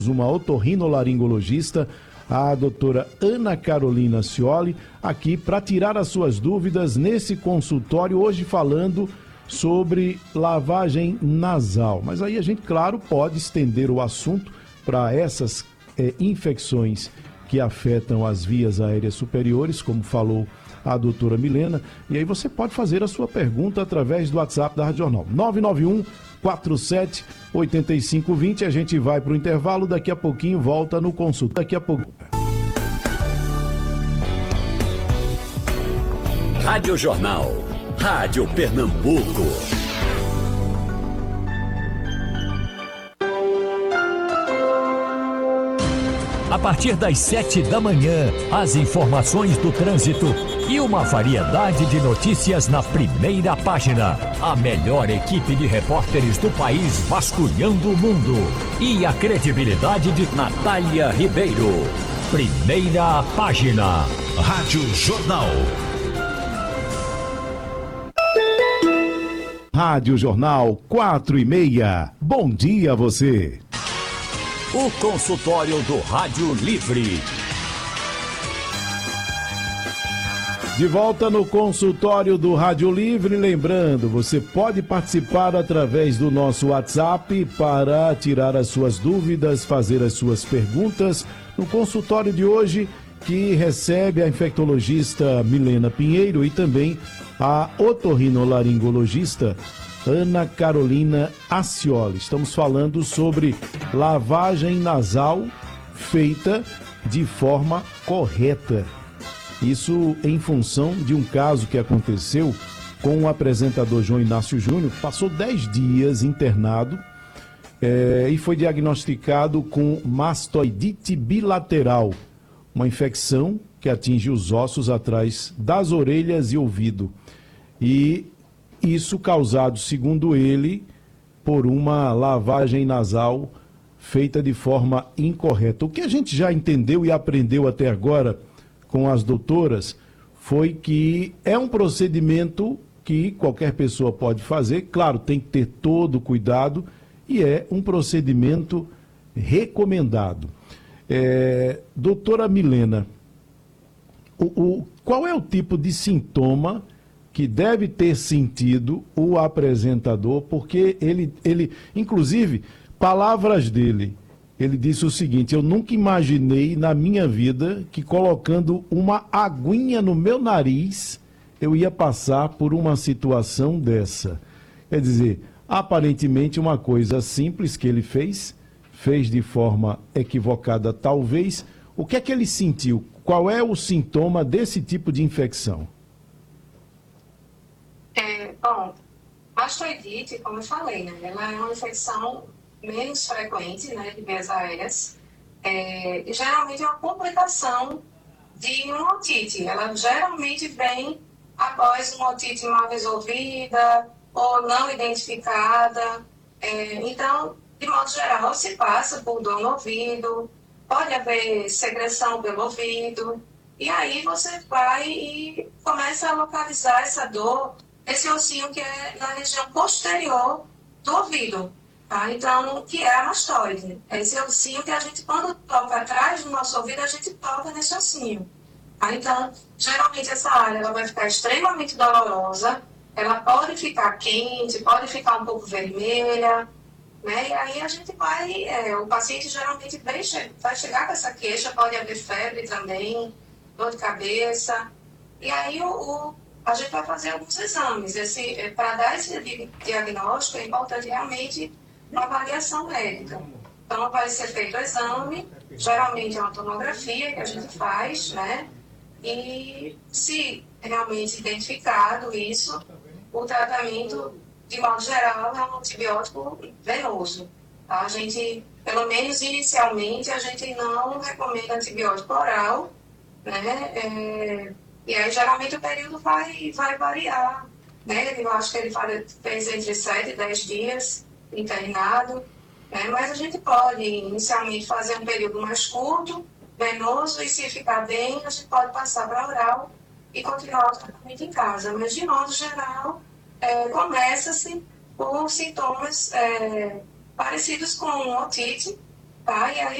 uma otorrinolaringologista, a doutora Ana Carolina Scioli, aqui para tirar as suas dúvidas nesse consultório, hoje falando sobre lavagem nasal. Mas aí a gente, claro, pode estender o assunto para essas infecções que afetam as vias aéreas superiores, como falou a doutora Milena. E aí você pode fazer a sua pergunta através do WhatsApp da Rádio Jornal, 991-47-8520. A gente vai para o intervalo, daqui a pouquinho volta no consulta. Daqui a pouco. Rádio Jornal, Rádio Pernambuco. A partir das 7 da manhã, as informações do trânsito e uma variedade de notícias na primeira página. A melhor equipe de repórteres do país vasculhando o mundo. E a credibilidade de Natália Ribeiro. Primeira página. Rádio Jornal. Rádio Jornal 4:30. Bom dia a você. O consultório do Rádio Livre. De volta no consultório do Rádio Livre, lembrando, você pode participar através do nosso WhatsApp para tirar as suas dúvidas, fazer as suas perguntas no consultório de hoje, que recebe a infectologista Milena Pinheiro e também a otorrinolaringologista Ana Carolina Scioli. Estamos falando sobre lavagem nasal feita de forma correta. Isso em função de um caso que aconteceu com o apresentador João Inácio Júnior, passou 10 dias internado e foi diagnosticado com mastoidite bilateral, uma infecção que atinge os ossos atrás das orelhas e ouvido. E isso causado, segundo ele, por uma lavagem nasal feita de forma incorreta. O que a gente já entendeu e aprendeu até agora com as doutoras foi que é um procedimento que qualquer pessoa pode fazer, claro, tem que ter todo o cuidado, e é um procedimento recomendado. Doutora Milena, qual é o tipo de sintoma que deve ter sentido o apresentador? Porque ele inclusive, palavras dele, ele disse o seguinte: eu nunca imaginei na minha vida que colocando uma aguinha no meu nariz eu ia passar por uma situação dessa. Quer dizer, aparentemente uma coisa simples que ele fez de forma equivocada talvez. O que é que ele sentiu? Qual é o sintoma desse tipo de infecção? Bom, mastoidite, como eu falei, né, ela é uma infecção menos frequente, né, de vias aéreas, e geralmente é uma complicação de uma otite. Ela geralmente vem após uma otite mal resolvida ou não identificada. Então, de modo geral, se passa por dor no ouvido, pode haver secreção pelo ouvido, e aí você vai e começa a localizar essa dor, esse ossinho que é na região posterior do ouvido, tá? Então, que é a mastoide. Esse ossinho que a gente, quando toca atrás do nosso ouvido, a gente toca nesse ossinho. Tá? Então, geralmente essa área ela vai ficar extremamente dolorosa, ela pode ficar quente, pode ficar um pouco vermelha, né? E aí a gente vai, o paciente geralmente vai chegar com essa queixa, pode haver febre também, dor de cabeça, e aí a gente vai fazer alguns exames. Para dar esse diagnóstico é importante realmente uma avaliação médica. Então vai ser feito o exame, geralmente é uma tomografia que a gente faz, né? E se realmente identificado isso, o tratamento, de modo geral, é um antibiótico venoso. Tá? A gente, pelo menos inicialmente, a gente não recomenda antibiótico oral, né? E aí, geralmente, o período vai variar, né? Eu acho que ele fez entre 7 e 10 dias internado, né? Mas a gente pode, inicialmente, fazer um período mais curto, venoso, e se ficar bem, a gente pode passar para oral e continuar o tratamento em casa. Mas, de modo geral, começa-se por sintomas parecidos com otite, tá? E aí